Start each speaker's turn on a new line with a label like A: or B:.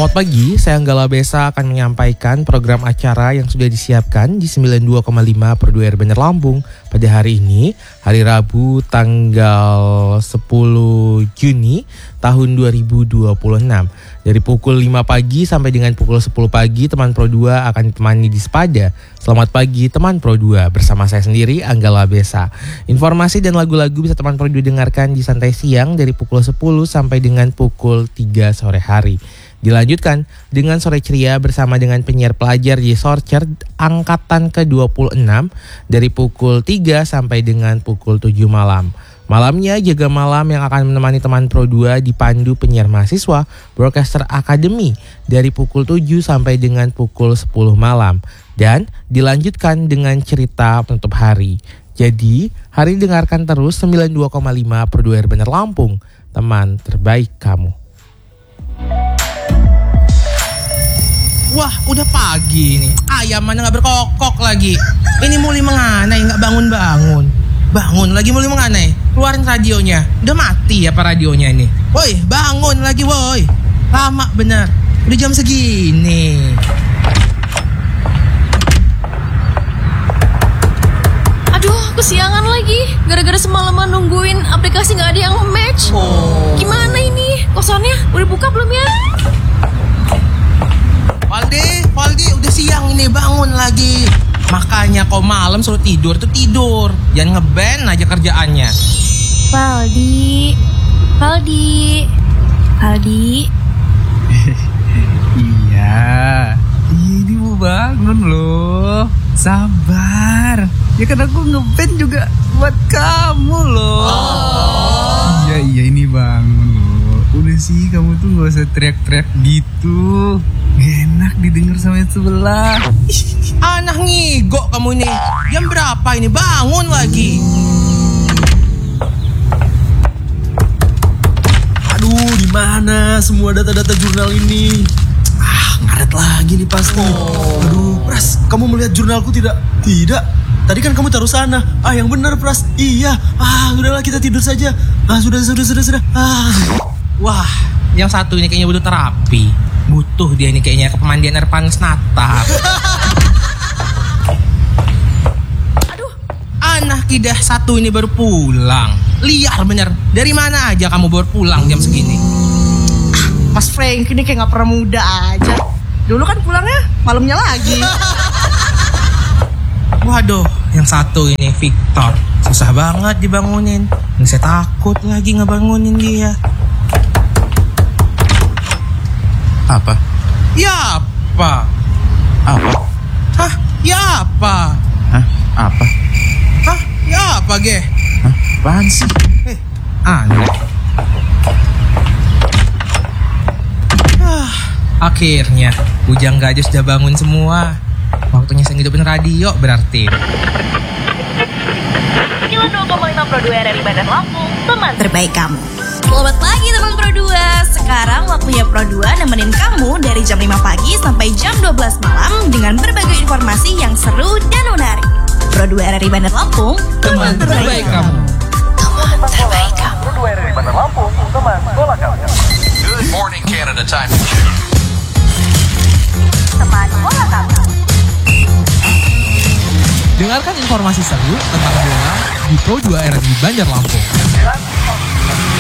A: Selamat pagi, saya Anggala Besa akan menyampaikan program acara yang sudah disiapkan di 92,5 per 2 RBN Lampung pada hari ini, hari Rabu tanggal 10 Juni tahun 2026. Dari pukul 5 pagi sampai dengan pukul 10 pagi, teman Pro 2 akan ditemani di Sepada. Selamat pagi teman Pro 2, bersama saya sendiri Anggala Besa. Informasi dan lagu-lagu bisa teman Pro 2 dengarkan di Santai Siang dari pukul 10 sampai dengan pukul 3 sore hari. Dilanjutkan dengan Sore Ceria bersama dengan penyiar pelajar di Sorcer angkatan ke-26 dari pukul 3 sampai dengan pukul 7 malam. Malamnya Jaga Malam yang akan menemani teman Pro 2 dipandu penyiar mahasiswa Broadcaster Academy dari pukul 7 sampai dengan pukul 10 malam. Dan dilanjutkan dengan cerita penutup hari. Jadi, hari dengarkan terus 92,5 per 2 RBN Lampung, teman terbaik kamu.
B: Wah, udah pagi nih. Ayam mana gak berkokok lagi. Ini mulai menganai, gak bangun-bangun. Bangun lagi mulai menganai. Keluarin radionya. Udah mati apa radionya ini? Woi, bangun lagi woi. Lama bener. Udah jam segini.
C: Aduh, kesiangan lagi. Gara-gara semalaman nungguin aplikasi gak ada yang match. Gimana ini? Kosannya udah buka belum ya?
B: Valdi, udah siang ini, bangun lagi. Makanya kau malam suruh tidur tuh tidur. Jangan ngeband aja kerjaannya.
C: Valdi.
D: Iya, ini mau bangun loh. Sabar. Ya kan aku ngeband juga buat kamu loh. Iya ini bangun loh. Udah sih kamu tuh gak usah teriak-teriak gitu. Gak enak didengar sama yang sebelah.
B: Anak ngigo kamu ini. Jam berapa ini? Bangun lagi.
E: Aduh, di mana semua data-data jurnal ini? Ngaret lagi nih pasti. Aduh, Pras, kamu melihat jurnalku tidak? Tidak. Tadi kan kamu taruh sana. Yang benar, Pras. Iya. Udahlah kita tidur saja. Sudah.
B: Wah, yang satu ini kayaknya butuh terapi. Butuh dia ini kayaknya ke pemandian air panas Natal. Aduh, anak kidah satu ini baru pulang. Liar bener. Dari mana aja kamu baru pulang jam segini?
F: Mas Frank ini kayak gak pernah muda aja. Dulu kan pulangnya malamnya lagi.
B: Waduh, yang satu ini Victor. Susah banget dibangunin. Saya takut lagi ngebangunin dia.
D: Apa?
B: Ya apa?
D: Apa?
B: Hah? Ya apa?
D: Hah? Apa?
B: Hah? Ya apa, Ge?
D: Hah? Apaan sih?
B: Aneh. Akhirnya Bujang Gajah sudah bangun semua. Waktunya saya ngidupin radio berarti.
G: 92,5 Pro 2 RRI Bandar Lampung, teman
C: Terbaik kamu. Selamat pagi teman Pro 2. Sekarang waktunya Pro 2 nemenin kamu dari jam 5 pagi sampai jam 12 malam dengan berbagai informasi yang seru dan menarik. Pro 2 RRI Bandar Lampung,
B: Teman terbaik kamu.
C: Teman terbaik kamu.
E: Pro 2 RRI Bandar Lampung, teman sekolah kamu.
H: Good morning Canada time.
G: teman bola kamu.
B: Dengarkan informasi seru tentang bola di Pro 2 RRI Bandar Lampung.